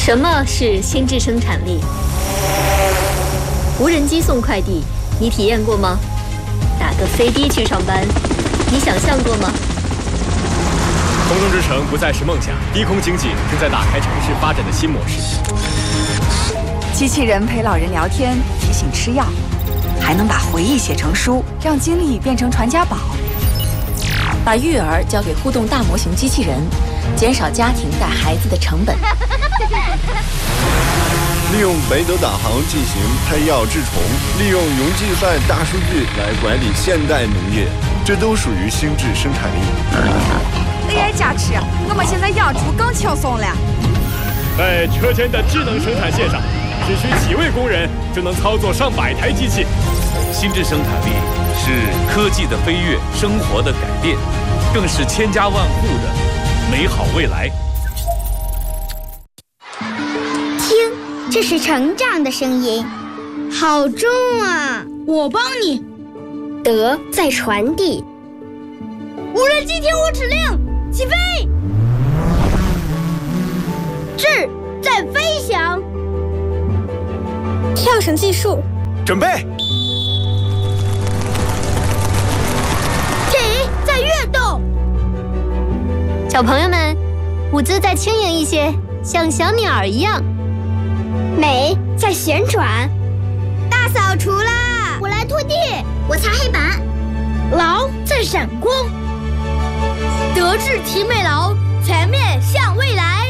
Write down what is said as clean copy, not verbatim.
什么是心智生产力？无人机送快递，你体验过吗？打个飞的去上班，你想象过吗？ 空中之城不再是梦想，低空经济正在打开城市发展的新模式。 机器人陪老人聊天，提醒吃药，还能把回忆写成书，让经历变成传家宝。 把育儿交给互动大模型机器人，减少家庭带孩子的成本。 利用北斗导航进行胎药治虫，利用云计算大数据来管理现代农业，这都属于心智生产力。 AI 加持，我们现在养猪更轻松了。 在车间的智能生产线上，只需几位工人就能操作上百台机器。 心智生产力是科技的飞跃，生活的改变，更是千家万户的美好未来。 听，这是成长的声音，好重啊！ 我帮你。 德在传递。 无人机听我指令，起飞！智在飞翔。 跳绳计数， 准备。 体在跃动。 小朋友们，舞姿再轻盈一些，像小鸟一样。 美在旋转。 大扫除啦！ 我来拖地，我擦黑板。 劳在闪光。德智体美劳，全面向未来。